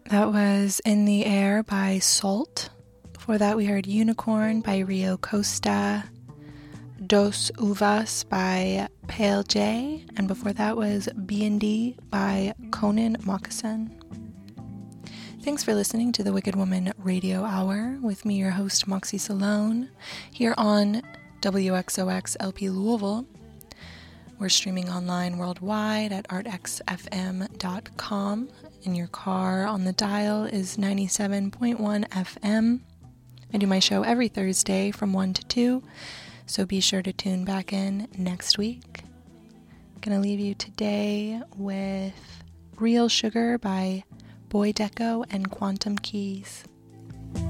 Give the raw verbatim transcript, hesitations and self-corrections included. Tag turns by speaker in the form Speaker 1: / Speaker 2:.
Speaker 1: That was In the Air by Salt. Before that, we heard Unicorn by Rio Costa, Dos Uvas by Pale J, and before that was B and D by Conan Moccasin. Thanks for listening to the Wicked Woman Radio Hour with me, your host, Moxie Salone, here on W X O X L P Louisville. We're streaming online worldwide at art x f m dot com. In your car on the dial is ninety-seven point one F M. I do my show every Thursday from one to two, so be sure to tune back in next week. Gonna leave you today with Real Sugar by Boy Deco and Quantum Keys.